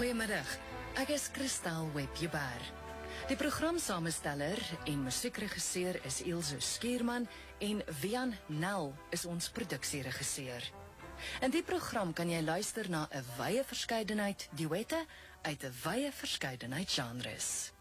Goeiemiddag, ek is Christel Webjebaar. Die programsamesteller en musiekregisseur is Ilse Skierman en Wian Nel is ons produksieregisseur. In die program kan jy luister na 'n wye verskeidenheid duette uit 'n wye verskeidenheid genres.